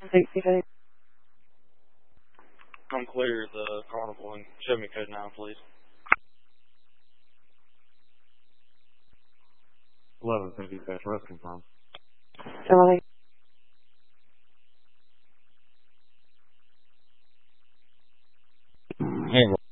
65. I'm clear the Carnival and show me code 9, please. 11, thank you, dispatch. Rest confirmed. 7. Hey,